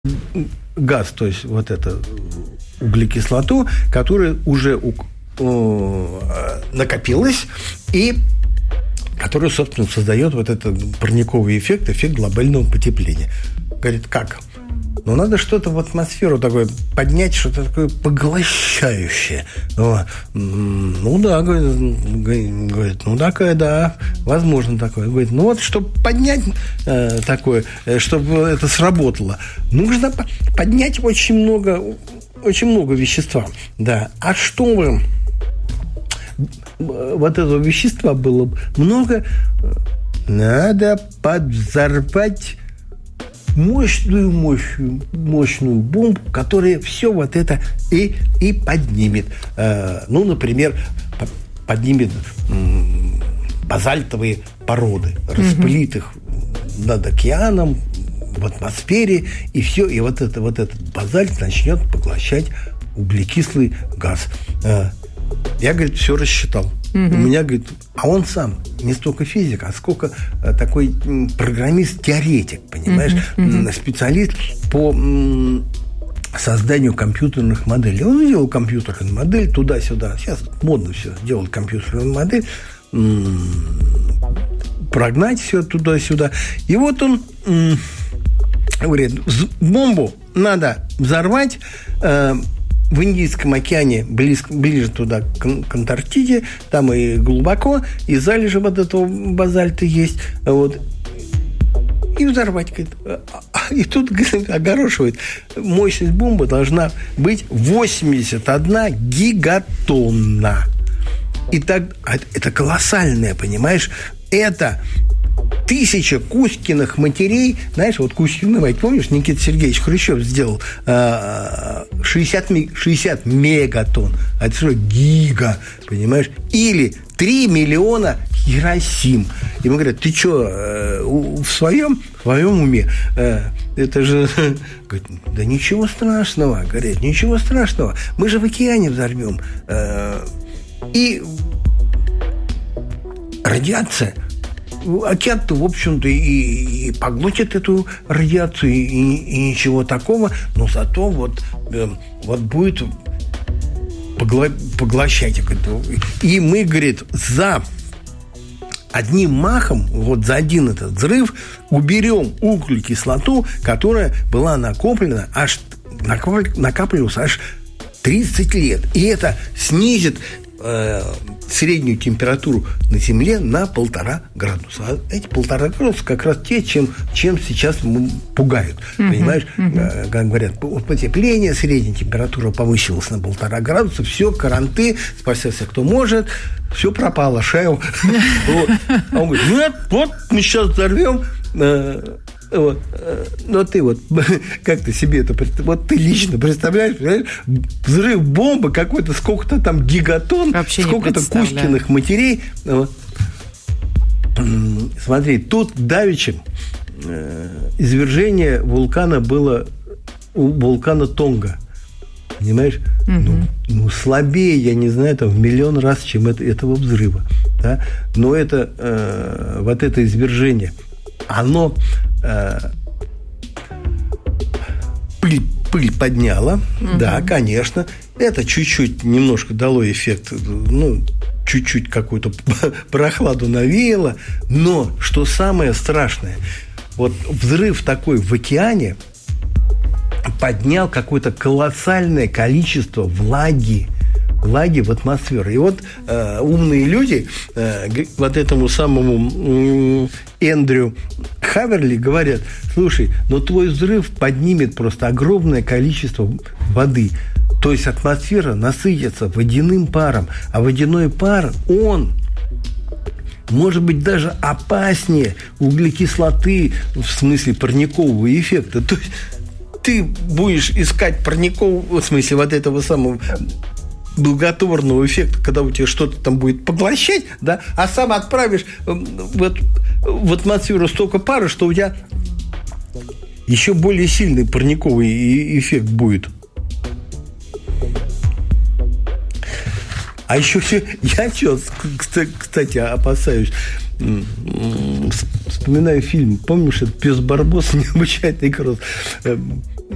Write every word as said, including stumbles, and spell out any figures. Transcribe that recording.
газ, то есть вот это углекислоту, которая уже у, э, накопилась и которая, собственно, создает вот этот парниковый эффект, эффект глобального потепления. Говорит, как? Ну, надо что-то в атмосферу такое поднять, что-то такое поглощающее. Ну, да, говорит, ну, такое, да, возможно такое. Говорит, ну, вот, чтобы поднять э, такое, чтобы это сработало, нужно поднять очень много, очень много вещества. Да. А чтобы вот этого вещества было много, надо подзорвать мощную, мощную, мощную бомбу, которая все вот это и, и поднимет. Э, ну, например, поднимет м, базальтовые породы, mm-hmm. распылит их над океаном, в атмосфере, и все, и вот, это, вот этот базальт начнет поглощать углекислый газ. Э, я, говорит, все рассчитал. Mm-hmm. У меня, говорит, а он сам не столько физик, а сколько а, такой м, программист-теоретик, понимаешь, mm-hmm. Mm-hmm. специалист по м, созданию компьютерных моделей. Он делал компьютерную модель туда-сюда. Сейчас модно все делать компьютерную модель, м, прогнать все туда-сюда. И вот он м, говорит, бомбу надо взорвать. Э, В Индийском океане, близко, ближе туда, к, к Антарктиде, там и глубоко, и залежи вот этого базальта есть. Вот. И взорвать. И тут огорошивает. Мощность бомбы должна быть восемьдесят одна гигатонна. И так, это колоссальное, понимаешь? Это тысяча Кузькиных матерей. Знаешь, вот Кузькины мать, помнишь, Никита Сергеевич Хрущев сделал шестьдесят, шестьдесят мегатонн. А это что, гига, понимаешь? Или три миллиона Хиросим. Ему говорят, ты что, в своем, в своем уме? Это же... Говорит, да ничего страшного. Говорят, ничего страшного. Мы же в океане взорвем. И радиация... Океан-то, в общем-то, и, и поглотит эту радиацию, и, и ничего такого, но зато вот, э, вот будет погла- поглощать. И мы, говорит, за одним махом, вот за один этот взрыв, уберем углекислоту, которая была накоплена, аж накапливалась аж тридцать лет. И это снизит среднюю температуру на Земле на полтора градуса. А эти полтора градуса как раз те, чем, чем сейчас пугают. Uh-huh, понимаешь? Uh-huh. Как говорят, потепление, средняя температура повысилась на полтора градуса, все, каранты, спасется кто может, все пропало, шею. А он говорит, нет, вот мы сейчас взорвем. Вот. Но ты вот как ты себе это представляешь? Вот ты лично представляешь, взрыв бомбы какой-то, сколько-то там гигатон, вообще сколько-то Кузькиных матерей. Вот. Смотри, тут давеча извержение вулкана было у вулкана Тонга. Понимаешь? Угу. Ну, ну, слабее, я не знаю, там, в миллион раз, чем это, этого взрыва. Да? Но это э, вот это извержение, оно э, пыль, пыль подняло, угу. Да, конечно. Это чуть-чуть немножко дало эффект, ну, чуть-чуть какую-то прохладу навеяло. Но, что самое страшное, вот взрыв такой в океане поднял какое-то колоссальное количество влаги, влаги в атмосферу. И вот э, умные люди э, вот этому самому э, Эндрю Хаверли говорят, слушай, но твой взрыв поднимет просто огромное количество воды. То есть атмосфера насытится водяным паром. А водяной пар, он может быть даже опаснее углекислоты в смысле парникового эффекта. То есть ты будешь искать парникового, в смысле вот этого самого благотворного эффекта, когда у тебя что-то там будет поглощать, да, а сам отправишь в, в атмосферу столько пара, что у тебя еще более сильный парниковый эффект будет. А еще все, я что, кстати, опасаюсь. Вспоминаю фильм, помнишь, это «Пес Барбос», необычайный кросс.